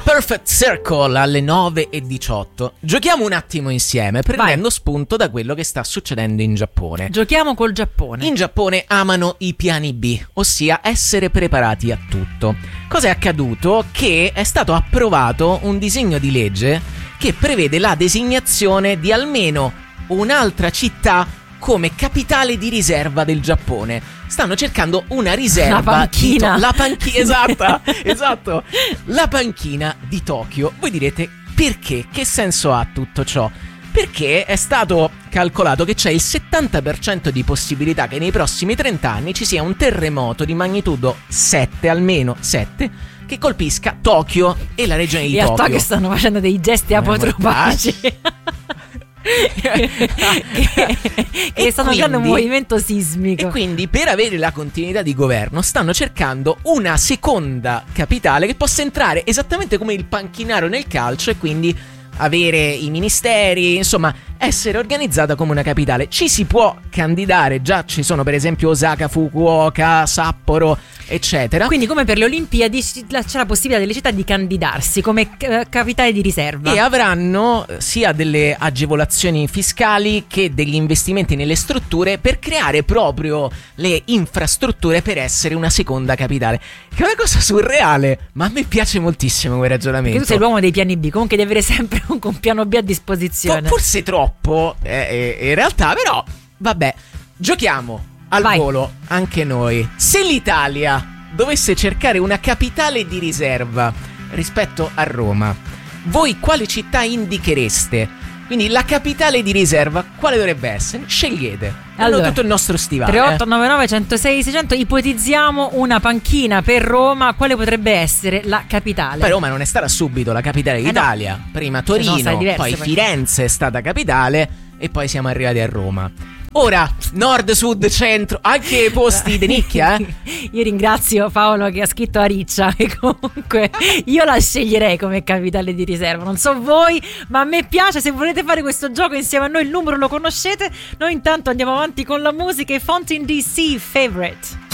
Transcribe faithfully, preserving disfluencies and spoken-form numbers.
Perfect Circle alle nove e diciotto. Giochiamo un attimo insieme, prendendo Vai. spunto da quello che sta succedendo in Giappone. Giochiamo col Giappone. In Giappone amano i piani B, ossia essere preparati a tutto. Cosa è accaduto? Che è stato approvato un disegno di legge che prevede la designazione di almeno un'altra città come capitale di riserva del Giappone. Stanno cercando una riserva. La panchina. To- la panchina, esatto, esatto. La panchina di Tokyo. Voi direte, perché? Che senso ha tutto ciò? Perché è stato calcolato che c'è il settanta per cento di possibilità che nei prossimi trenta anni ci sia un terremoto di magnitudo sette, almeno sette, che colpisca Tokyo e la regione di e Tokyo. E a Tokyo stanno facendo dei gesti eh, apotropaci. che, che stanno creando un movimento sismico. E quindi, per avere la continuità di governo, stanno cercando una seconda capitale che possa entrare esattamente come il panchinaro nel calcio e quindi avere i ministeri, insomma essere organizzata come una capitale. Ci si può candidare, già ci sono per esempio Osaka, Fukuoka, Sapporo, eccetera. Quindi come per le Olimpiadi c'è la possibilità delle città di candidarsi come eh, capitale di riserva. E avranno sia delle agevolazioni fiscali che degli investimenti nelle strutture per creare proprio le infrastrutture per essere una seconda capitale. Che è una cosa surreale, ma a me piace moltissimo quel ragionamento. Perché tu sei l'uomo dei piani B, comunque devi avere sempre un, un piano B a disposizione. Forse troppo eh, eh, in realtà, però vabbè, giochiamo al Vai. volo anche noi. Se l'Italia dovesse cercare una capitale di riserva rispetto a Roma, voi quale città indichereste? Quindi la capitale di riserva quale dovrebbe essere? Scegliete. Allora, hanno tutto il nostro stivale. tre otto nove nove uno zero sei sei zero zero. Ipotizziamo una panchina per Roma. Quale potrebbe essere la capitale? Poi Roma non è stata subito la capitale d'Italia. Eh no. Prima Torino, diverse, poi, poi Firenze è stata capitale e poi siamo arrivati a Roma. Ora, nord, sud, centro, anche posti di nicchia, eh? Io ringrazio Paolo che ha scritto a Riccia e comunque io la sceglierei come capitale di riserva. Non so voi, ma a me piace. Se volete fare questo gioco insieme a noi, il numero lo conoscete. Noi intanto andiamo avanti con la musica e Fountain D C Favorite.